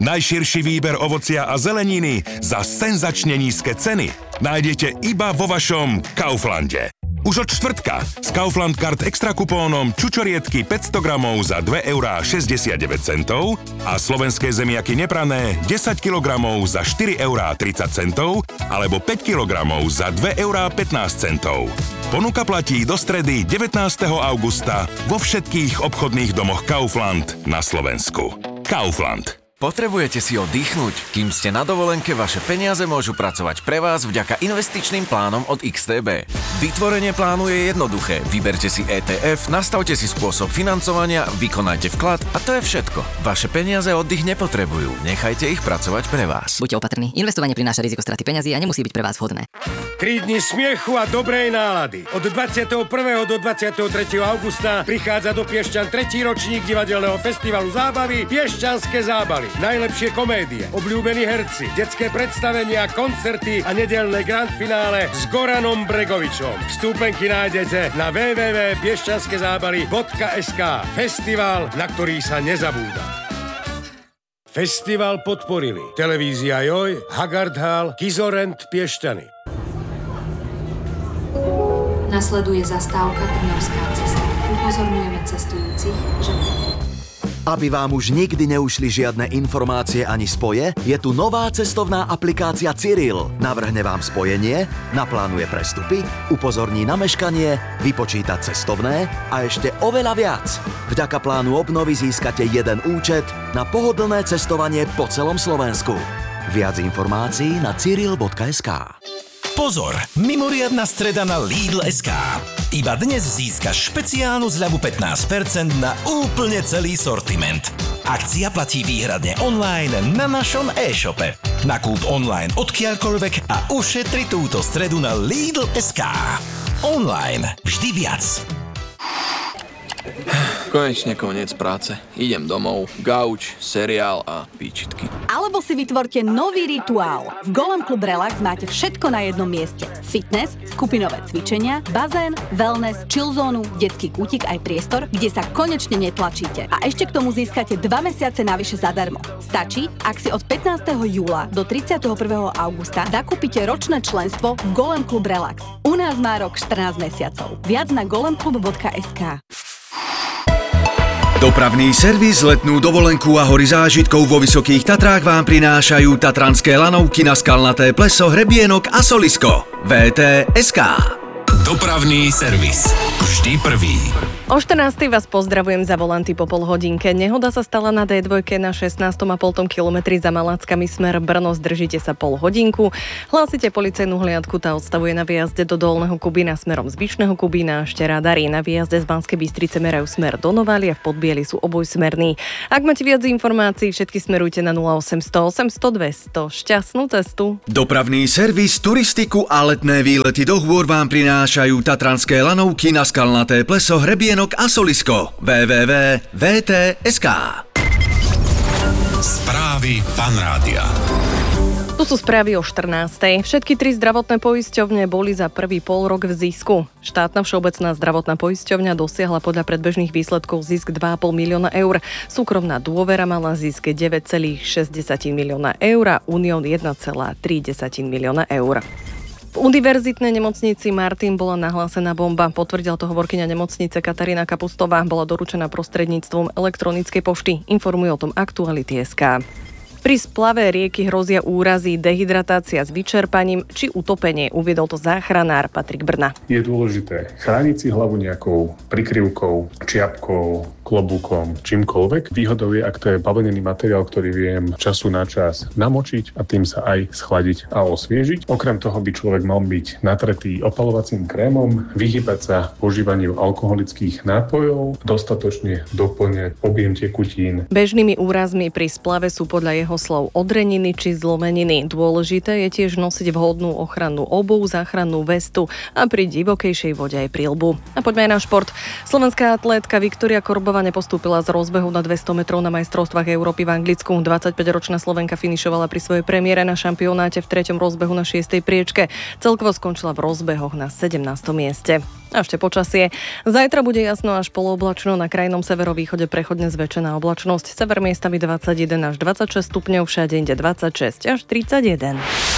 Najširší výber ovocia a zeleniny za senzačne nízke ceny nájdete iba vo vašom Kauflande. Už od štvrtka s Kaufland Card extra kupónom čučoriedky 500 gramov za 2,69 € a slovenské zemiaky neprané 10 kg za 4,30 € alebo 5 kg za 2,15 €. Ponuka platí do stredy 19. augusta vo všetkých obchodných domoch Kaufland na Slovensku. Kaufland. Potrebujete si oddychnúť? Kým ste na dovolenke, vaše peniaze môžu pracovať pre vás vďaka investičným plánom od XTB. Vytvorenie plánu je jednoduché. Vyberte si ETF, nastavte si spôsob financovania, vykonajte vklad a to je všetko. Vaše peniaze oddych nepotrebujú. Nechajte ich pracovať pre vás. Buďte opatrní. Investovanie prináša riziko straty peňazí a nemusí byť pre vás vhodné. 3 dni smiechu a dobrej nálady. Od 21. do 23. augusta prichádza do Piešťan 3. ročník divadelného festivalu zábavy Piešťanské zábavy. Najlepšie komédie, obľúbení herci, detské predstavenia, koncerty a nedeľné grand finále s Goranom Bregovičom. Vstúpenky nájdete na www.piešťanskezábavy.sk. Festival, na ktorý sa nezabúda. Festival podporili televízia Joj, Haggard Hall, Kizorent Piešťany. Nasleduje zastávka Trnavská cesta. Upozorňujeme cestujúcich, že... Aby vám už nikdy neušli žiadne informácie ani spoje, je tu nová cestovná aplikácia Cyril. Navrhne vám spojenie, naplánuje prestupy, upozorní na meškanie, vypočíta cestovné a ešte oveľa viac. Vďaka plánu obnovy získate jeden účet na pohodlné cestovanie po celom Slovensku. Viac informácií na cyril.sk. Pozor! Mimoriadna streda na Lidl.sk. Iba dnes získaš špeciálnu zľavu 15% na úplne celý sortiment. Akcia platí výhradne online na našom e-shope. Nakúp online odkiaľkoľvek a ušetri túto stredu na Lidl.sk. Online vždy viac. Konečne koniec práce. Idem domov, gauč, seriál a výčitky. Alebo si vytvorte nový rituál. V Golem Club Relax máte všetko na jednom mieste. Fitness, skupinové cvičenia, bazén, wellness, chillzónu, detský kútik aj priestor, kde sa konečne netlačíte. A ešte k tomu získate 2 mesiace navyše zadarmo. Stačí, ak si od 15. júla do 31. augusta zakúpite ročné členstvo v Golem Club Relax. U nás má rok 14 mesiacov. Viac na golemclub.sk. Dopravný servis, letnú dovolenku a hory zážitkov vo Vysokých Tatrách vám prinášajú tatranské lanovky na Skalnaté pleso, Hrebienok a Solisko. VT.sk. Dopravný servis. Vždy prvý. O 14. vás pozdravujem za volanty po polhodinke. Nehoda sa stala na D2 na 16,5 kilometri za Malackami smer Brno. Zdržite sa pol hodinku. Hlásite policajnú hliadku, tá odstavuje na výjazde do Dolného Kubína smerom z Vyšného Kubína. Ešte radarí na výjazde z Banskej Bystrice merajú smer do Novály a v Podbieli sú obojsmerní. Ak máte viac informácií, všetky smerujte na 0800 800 200. Šťastnú cestu. Dopravný servis, turistiku a letné výlety do hôr vám prinášajú tatranské lanovky na Skalnaté pleso, Hrebienok a Solisko. www.vt.sk. Správy Fanrádia. Tu sú správy o 14. Všetky 3 zdravotné poisťovne boli za prvý polrok v zisku. Štátna všeobecná zdravotná poisťovňa dosiahla podľa predbežných výsledkov zisk 2,5 milióna eur. Súkromná Dôvera mala zisk 9,6 milióna eur a Unión 1,3 milióna eur. V univerzitnej nemocnici Martin bola nahlásená bomba. Potvrdila to hovorkyňa nemocnice Katarína Kapustová. Bola doručená prostredníctvom elektronickej pošty. Informuje o tom Aktuality.sk. Pri splave rieky hrozia úrazy, dehydratácia s vyčerpaním či utopenie, uviedol to záchranár Patrik Brna. Je dôležité chrániť si hlavu nejakou prikryvkou, čiapkou, klobúkom, čímkoľvek. Výhodou je, ak to je bavlnený materiál, ktorý viem času na čas namočiť a tým sa aj schladiť a osviežiť. Okrem toho by človek mal byť natretý opalovacím krémom, vyhýbať sa používaniu alkoholických nápojov, dostatočne doplňať objem tekutín. Bežnými úrazmi pri splave sú podľa jeho slov odreniny či zlomeniny. Dôležité je tiež nosiť vhodnú ochrannú obuv, záchrannú vestu a pri divokejšej vode aj prilbu. A poďme aj na šport. Slovenská atlétka Viktória Korbová triumfovane postúpila z rozbehu na 200 metrov na majstrovstvách Európy v Anglicku. 25-ročná Slovenka finišovala pri svojej premiére na šampionáte v 3. rozbehu na 6. priečke. Celkovo skončila v rozbehoch na 17. mieste. A ešte počasie. Zajtra bude jasno až polooblačno, na krajnom severovýchode prechodne zväčšená oblačnosť. Sever miestami 21 až 26 stupňov, všade inde 26 až 31.